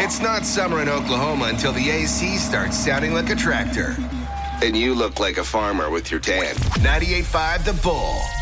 It's not summer in Oklahoma until the AC starts sounding like a tractor. And you look like a farmer with your tan. 98.5 The Bull.